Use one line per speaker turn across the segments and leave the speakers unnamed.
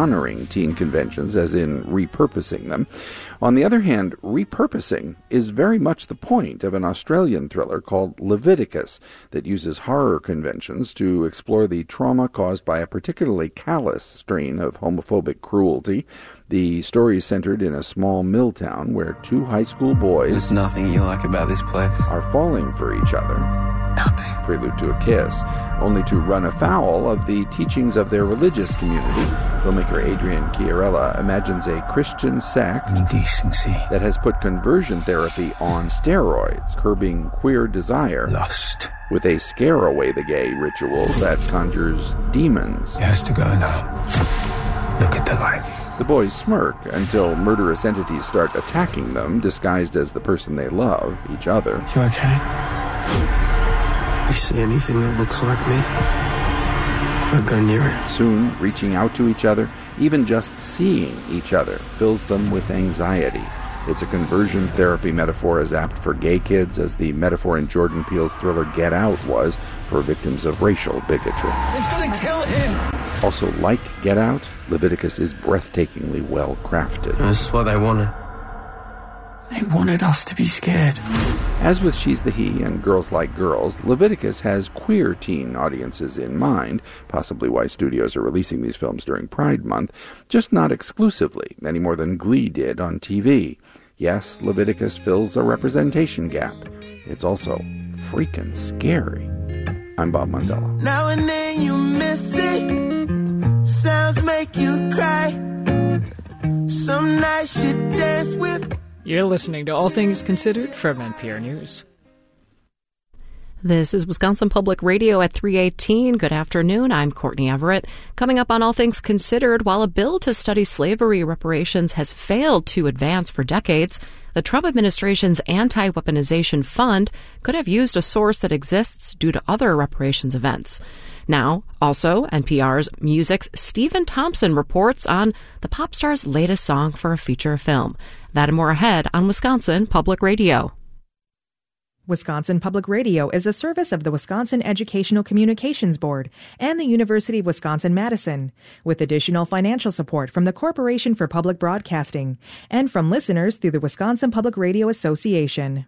honoring teen conventions, as in repurposing them. On the other hand, repurposing is very much the point of an Australian thriller called Leviticus that uses horror conventions to explore the trauma caused by a particularly callous strain of homophobic cruelty. The story is centered in a small mill town where two high school boys...
There's nothing you like about this place.
...are falling for each other.
Nothing.
Prelude to a kiss, only to run afoul of the teachings of their religious community. Filmmaker Adrian Chiarella imagines a Christian sect
Indecency.
that has put conversion therapy on steroids, curbing queer desire.
Lust.
With a scare away the gay ritual that conjures demons.
It has to go now. Look at the light.
The boys smirk until murderous entities start attacking them, disguised as the person they love, each other.
You okay? You see anything that looks like me? Don't go near it.
Soon, reaching out to each other, even just seeing each other, fills them with anxiety. It's a conversion therapy metaphor as apt for gay kids as the metaphor in Jordan Peele's thriller Get Out was for victims of racial bigotry.
It's gonna kill him!
Also, like Get Out, Leviticus is breathtakingly well crafted.
This is what they wanted. They wanted us to be scared.
As with She's the He and Girls Like Girls, Leviticus has queer teen audiences in mind, possibly why studios are releasing these films during Pride Month, just not exclusively, any more than Glee did on TV. Yes, Leviticus fills a representation gap. It's also freaking scary. I'm Bob Mandela.
Now and then you miss it. Sounds make you cry. Some nights you dance with.
You're listening to All Things Considered from NPR News.
This is Wisconsin Public Radio at 3:18. Good afternoon. I'm Courtney Everett. Coming up on All Things Considered, while a bill to study slavery reparations has failed to advance for decades, the Trump administration's anti-weaponization fund could have used a source that exists due to other reparations events. Now, also, NPR's Music's Stephen Thompson reports on the pop star's latest song for a feature film. That and more ahead on Wisconsin Public Radio.
Wisconsin Public Radio is a service of the Wisconsin Educational Communications Board and the University of Wisconsin-Madison, with additional financial support from the Corporation for Public Broadcasting and from listeners through the Wisconsin Public Radio Association.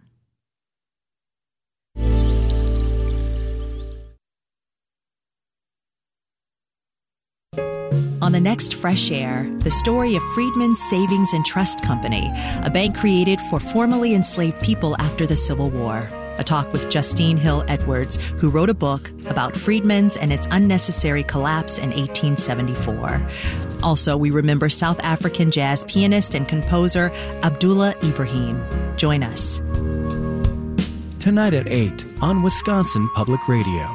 On the next Fresh Air, the story of Freedmen's Savings and Trust Company, a bank created for formerly enslaved people after the Civil War. A talk with Justine Hill Edwards, who wrote a book about Freedmen's and its unnecessary collapse in 1874. Also, we remember South African jazz pianist and composer Abdullah Ibrahim. Join us.
Tonight at 8 on Wisconsin Public Radio.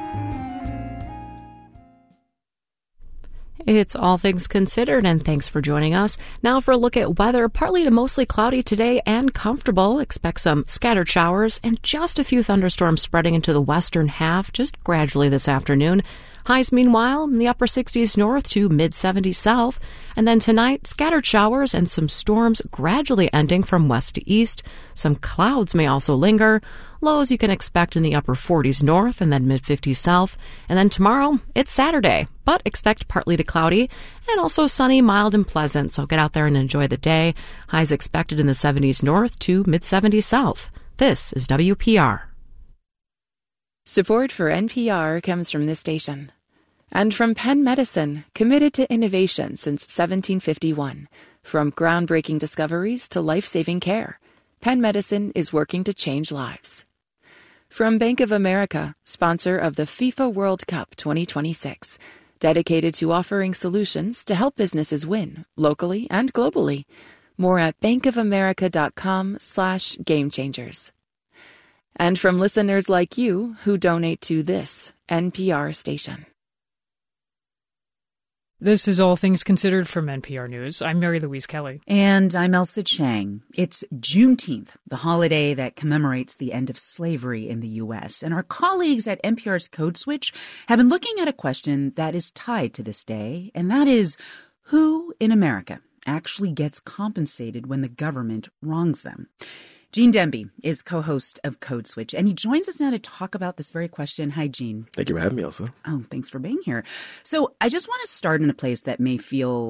It's All Things Considered, and thanks for joining us. Now for a look at weather. Partly to mostly cloudy today and comfortable. Expect some scattered showers and just a few thunderstorms spreading into the western half just gradually this afternoon. Highs, meanwhile, in the upper 60s north to mid-70s south. And then tonight, scattered showers and some storms gradually ending from west to east. Some clouds may also linger. Lows you can expect in the upper 40s north and then mid-50s south. And then tomorrow, it's Saturday, but expect partly to cloudy and also sunny, mild, and pleasant. So get out there and enjoy the day. Highs expected in the 70s north to mid-70s south. This is WPR.
Support for NPR comes from this station. And from Penn Medicine, committed to innovation since 1751. From groundbreaking discoveries to life-saving care, Penn Medicine is working to change lives. From Bank of America, sponsor of the FIFA World Cup 2026, dedicated to offering solutions to help businesses win, locally and globally. More at bankofamerica.com/gamechangers. And from listeners like you who donate to this NPR station.
This is All Things Considered from NPR News. I'm Mary Louise Kelly.
And I'm Elsa Chang. It's Juneteenth, the holiday that commemorates the end of slavery in the U.S. And our colleagues at NPR's Code Switch have been looking at a question that is tied to this day, and that is, who in America actually gets compensated when the government wrongs them? Gene Demby is co-host of Code Switch, and he joins us now to talk about this very question. Hi, Gene.
Thank you for having me, Elsa.
Oh, thanks for being here. So I just want to start in a place that may feel